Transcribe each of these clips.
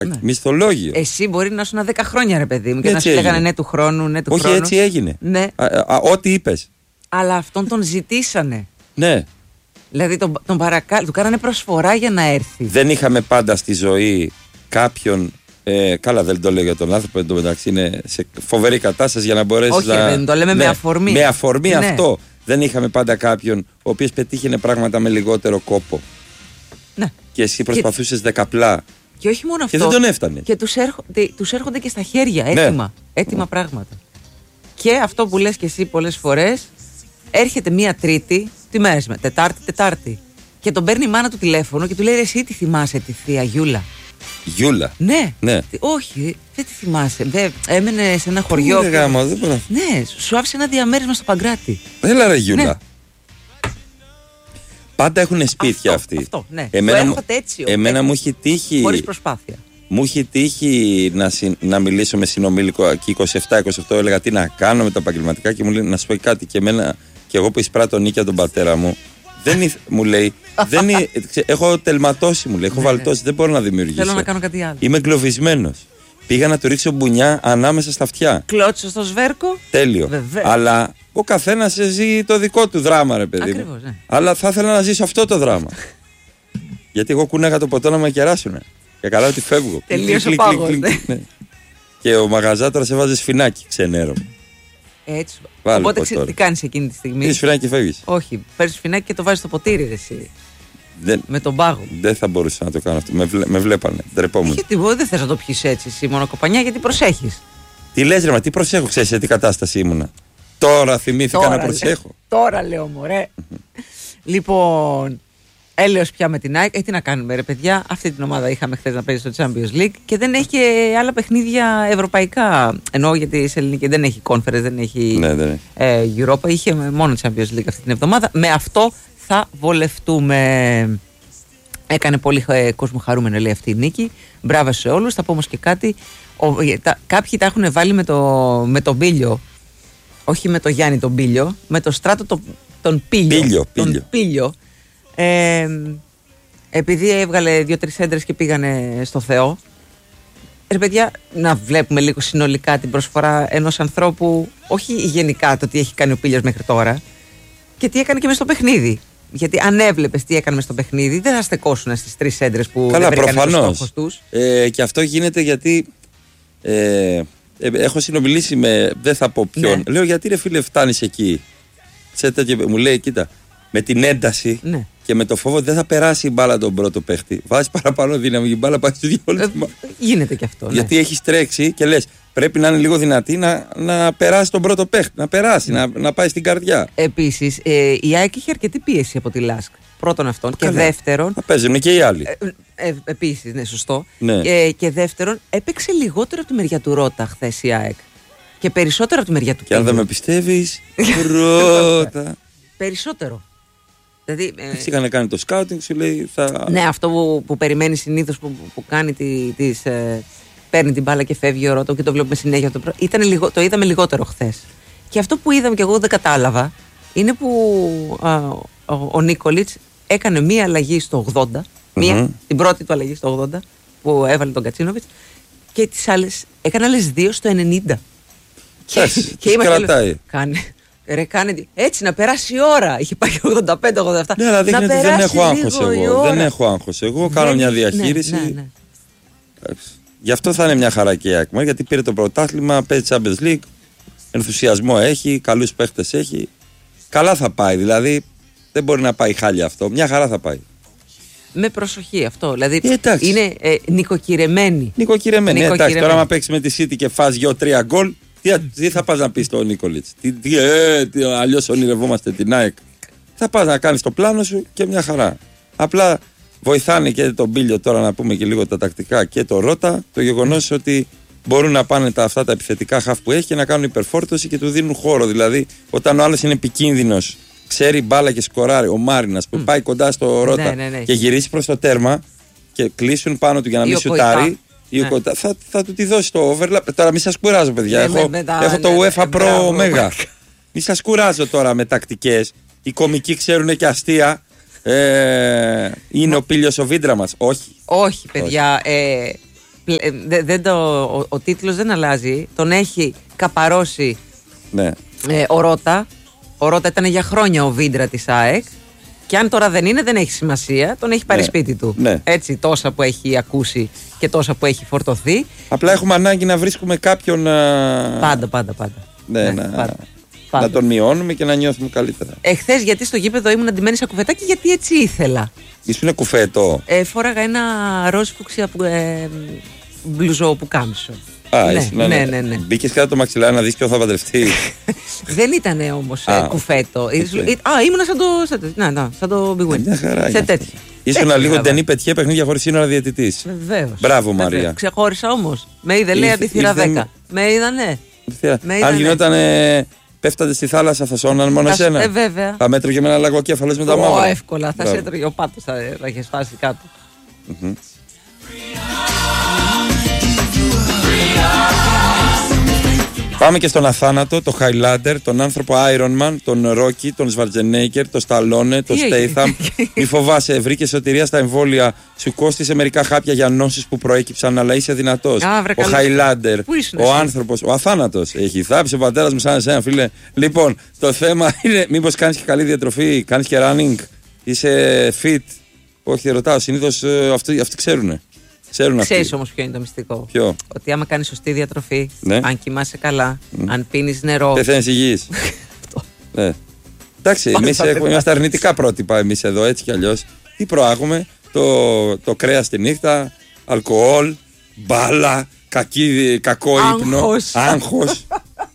Ναι. Μισθολόγιο. Εσύ μπορεί να ήσουν 10 χρόνια, ρε παιδί μου, και να σου λέγανε ναι του χρόνου, ναι του χρόνου. Όχι, έτσι έγινε. Ναι. Ό,τι είπες. Αλλά αυτόν τον ζητήσανε. Ναι. Δηλαδή τον του κάνανε προσφορά για να έρθει. Δεν είχαμε πάντα στη ζωή κάποιον. Καλά, δεν το λέω για τον άνθρωπο, εντωμεταξύ είναι σε φοβερή κατάσταση για να μπορέσει Όχι, να. δεν το λέμε με αφορμή. Με αφορμή ναι. αυτό. Δεν είχαμε πάντα κάποιον ο οποίος πετύχαινε πράγματα με λιγότερο κόπο. Ναι. Και εσύ προσπαθούσες δεκαπλά. Και όχι μόνο αυτό. Και δεν τον έφτανε. Και τους έρχονται και στα χέρια έτοιμα. Ναι. Έτοιμα πράγματα. Και αυτό που λες και εσύ πολλές φορές, έρχεται μία Τρίτη, τι μέρες με, Τετάρτη. Και τον παίρνει η μάνα του τηλέφωνο και του λέει: εσύ τι θυμάσαι τη θεία Γιούλα? Γιούλα. Ναι. Ναι. Όχι, δεν τη θυμάσαι. Έμενε σε ένα χωριό. Πού γάμα, δεν μπορώ. Ναι, σου άφησε ένα διαμέρισμα στο Παγκράτη. Έλα ρε Γιούλα. Ναι. Πάντα έχουν σπίτια αυτοί. Αυτό, ναι. Εμένα μου έχει τύχει. Χωρίς προσπάθεια. Μου έχει τύχει να μιλήσω με συνομήλικο εκεί 27-28, έλεγα τι να κάνω με τα επαγγελματικά και μου λέει να σου πω κάτι. Και εμένα, και εγώ που εισπράττω νίκια τον πατέρα μου, μου λέει, έχω τελματώσει, μου λέει, έχω βαλτώσει, δεν μπορώ να δημιουργήσω. Θέλω να κάνω κάτι άλλο. Είμαι εγκλωβισμένος. Πήγα να του ρίξω μπουνιά ανάμεσα στα αυτιά. Κλώτσο στο σβέρκο. Τέλειο. Βεβαίως. Αλλά ο καθένας ζει το δικό του δράμα, ρε παιδί. Ακριβώς, ναι. Αλλά θα ήθελα να ζήσω αυτό το δράμα. Γιατί εγώ κούναγα το ποτό να με κεράσουνε. Και καλά ότι φεύγω. Τελείωσε ο πάγος, ναι. Και ο μαγαζάτορας έβαζε σφινάκι, ξενέρωμα. Έτσι. Οπότε τι κάνεις εκείνη τη στιγμή? Πήρες σφινάκι και φεύγεις. Όχι, παίρνεις σφινάκι και το βάζεις στο ποτήρι, εσύ. Με τον πάγο. Δεν θα μπορούσα να το κάνω αυτό. Με βλέπανε. Ντρεπόμουν. Γιατί δεν θες να το πιεις έτσι, εσύ, μόνο κοπανιά, γιατί προσέχεις. Τι λες, ρε, μα τι προσέχω, ξέρεις σε τι κατάσταση ήμουνα. Τώρα θυμήθηκα να προσέχω. Τώρα λέω, μωρέ. Λοιπόν, έλεος πια με την ΑΕΚ. Τι να κάνουμε, ρε παιδιά. Αυτή την ομάδα είχαμε χθες να παίζει στο Champions League και δεν έχει και άλλα παιχνίδια ευρωπαϊκά. Εννοώ γιατί σε ελληνική δεν έχει Conference, δεν έχει Europa. Είχε μόνο Champions League αυτή την εβδομάδα. Με αυτό θα βολευτούμε. Έκανε πολύ κόσμο χαρούμενο, λέει, αυτή η νίκη. Μπράβο σε όλους. Θα πω όμως και κάτι. Κάποιοι τα έχουν βάλει με τον Πίλιο. Όχι με τον Γιάννη τον Πίλιο. Με το Στράτο τον Πίλιο. Επειδή έβγαλε 2-3 έντρες και πήγανε στο Θεό. Ρε παιδιά, να βλέπουμε λίγο συνολικά την προσφορά ενός ανθρώπου. Όχι γενικά το τι έχει κάνει ο Πίλιος μέχρι τώρα. Και τι έκανε και μες στο παιχνίδι. Γιατί αν έβλεπες τι έκανε μες στο παιχνίδι, δεν θα στεκόσουν στις 3 έντρες που δεν βρήκαν τους στόχους τους. Και αυτό γίνεται γιατί έχω συνομιλήσει με, δεν θα πω ποιον. Ναι. Λέω, γιατί ρε φίλε φτάνεις εκεί? Μου λέει, κοίτα, με την ένταση και με το φόβο ότι δεν θα περάσει η μπάλα τον πρώτο παίχτη. Βάζεις παραπάνω δύναμη, η μπάλα πάει στο διόλυμα. Γίνεται και αυτό. Γιατί έχεις τρέξει και λες, πρέπει να είναι λίγο δυνατή να περάσει τον πρώτο παίχτη. Να περάσει, να πάει στην καρδιά. Επίσης, η ΑΕΚ είχε αρκετή πίεση από τη ΛΑΣΚ. Πρώτον αυτόν. Και δεύτερον. Θα παίζουν και οι άλλοι. Επίσης, ναι, σωστό. Ναι. Και δεύτερον, έπαιξε λιγότερο από τη μεριά του Ρώτα χθες η ΑΕΚ. Και περισσότερο από τη μεριά του Και αν δεν με πιστεύεις, Ρώτα. Περισσότερο. Δηλαδή, έτσι είχαν κάνει το σκάουτινγκ, σου λέει. Ναι, αυτό που περιμένει συνήθως που κάνει παίρνει την μπάλα και φεύγει ο Ρώτα και το βλέπουμε συνέχεια. Το είδαμε λιγότερο χθες. Και αυτό που είδαμε και εγώ δεν κατάλαβα είναι που ο Νίκολιτς έκανε μία αλλαγή στο 80, την πρώτη του αλλαγή στο 80 που έβαλε τον Κατσίνοβιτς, και τις άλλες έκανε άλλες 2 στο 90. Και κρατάει. Κάνε έτσι να περάσει η ώρα. Είχε πάει 85-87. Ναι, αλλά δείχνει ότι δεν έχω άγχος εγώ. Δεν έχω άγχος εγώ. Κάνω μια διαχείριση. Ναι. Γι' αυτό θα είναι μια χαρά και η ΑΕΚ, γιατί πήρε το πρωτάθλημα, παίζει Champions League, ενθουσιασμό έχει, καλούς παίχτες έχει. Καλά θα πάει, δηλαδή δεν μπορεί να πάει χάλια αυτό. Μια χαρά θα πάει. Με προσοχή αυτό. Δηλαδή είναι νοικοκυρεμένη. Νοικοκυρεμένη. Εντάξει, τώρα άμα παίξει με τη City και φας 2-3 γκολ, τι θα πας να πεις στον Νίκολιτς? Αλλιώς ονειρευόμαστε την ΑΕΚ. Θα πας να κάνεις το πλάνο σου και μια χαρά. Απλά βοηθάνε και τον Πίλιο τώρα, να πούμε και λίγο τα τακτικά, και το Ρώτα, το γεγονός ότι μπορούν να πάνε αυτά τα επιθετικά χαφ που έχει και να κάνουν υπερφόρτωση και του δίνουν χώρο. Δηλαδή, όταν ο άλλος είναι επικίνδυνος, ξέρει μπάλα και σκοράρει, ο Μάρινας που πάει κοντά στο Ρώτα και γυρίσει προς το τέρμα και κλείσουν πάνω του για να μην σουτάρει, θα του τη δώσει το overlap. Τώρα μη σας κουράζω, παιδιά. Έχω το UEFA Pro Omega. Μη σας κουράζω τώρα με τακτικές. Οι κομικοί ξέρουν και αστεία. Είναι ο Πίλιος ο Βίντρα μας? Όχι. Όχι, παιδιά. Ο τίτλος δεν αλλάζει. Τον έχει καπαρώσει Ναι. ο Ρώτα. Ο Ρώτα ήταν για χρόνια ο Βίντρα της ΑΕΚ. Και αν τώρα δεν είναι, δεν έχει σημασία. Τον έχει πάρει σπίτι του. Ναι. Έτσι, τόσα που έχει ακούσει και τόσα που έχει φορτωθεί. Απλά έχουμε ανάγκη να βρίσκουμε κάποιον. Πάντα. Ναι, να τον μειώνουμε και να νιώθουμε καλύτερα. Εχθές, γιατί στο γήπεδο ήμουν αντιμένη σε κουφετάκι, γιατί έτσι ήθελα. Ήσουν κουφέτο. Φόραγα ένα ροζ φουξία μπλουζό που κάμισο. Ναι. Μπήκες κάτω το μαξιλάρι να δεις ποιο θα παντρευτεί. Δεν ήταν όμως κουφέτο. Ήμουνα σαν το Big Win. Σε τέτοια. Ήσουν λίγο ντενή πετιέ, παιχνίδια χωρίς σύνορα διαιτητής. Βεβαίως. Μπράβο, Μαρία. Ξεχώρισα όμως. Με είδε, λέει, από τη θύρα 10. Με είδανε. Αν γινόταν. Πέφτατε στη θάλασσα, θα σώναν μόνο εσένα. Βέβαια. Θα μέτρωγε με ένα λαγοκέφαλος με τα μαύρα. Εύκολα. Θα σε έτρωγε ο πάτος, θα είχε σπάσει κάτω. Πάμε και στον αθάνατο, τον Highlander, τον άνθρωπο Ironman, τον Rocky, τον Schwarzenegger, τον Stallone, τον Statham. Μη φοβάσαι, βρήκε σωτηρία στα εμβόλια. Σου κόστησε μερικά χάπια για νόσους που προέκυψαν, αλλά είσαι δυνατός. Ο Highlander, ο άνθρωπος, ο αθάνατος. Έχει θάψει ο πατέρας μου σαν εσένα, φίλε. Λοιπόν, το θέμα είναι μήπως κάνεις και καλή διατροφή, κάνεις και running, είσαι fit. Όχι, ρωτάω, συνήθως αυτοί ξέρουνε. Ξέρεις όμως ποιο είναι το μυστικό? Ποιο? Ότι άμα κάνεις σωστή διατροφή, ναι. Αν κοιμάσαι καλά, αν πίνεις νερό. Πεθαίνεις υγιής. Ναι. Εντάξει, εμείς είμαστε αρνητικά πρότυπα εμείς εδώ, έτσι κι αλλιώς. Τι προάγουμε? Το κρέας τη νύχτα, αλκοόλ, μπάλα, κακό ύπνο, άγχος.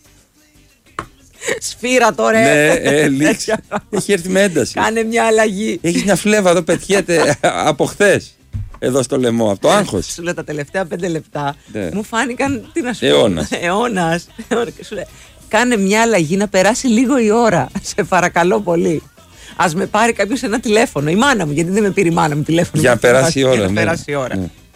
Σφύρα τώρα. Ναι, λήξη. Έχει έρθει με ένταση. Κάνε μια αλλαγή. Έχεις μια φλέβα εδώ, πετιέται από χθες. Εδώ στο λαιμό, από το άγχος. Σου λέω τα τελευταία 5 λεπτά μου φάνηκαν, τι να σου πω, αιώνας. Κάνε μια αλλαγή να περάσει λίγο η ώρα. Σε παρακαλώ πολύ. Ας με πάρει κάποιος ένα τηλέφωνο. Η μάνα μου, γιατί δεν με πήρε η μάνα μου τηλέφωνο. Για να περάσει η ώρα. Για να περάσει η ώρα.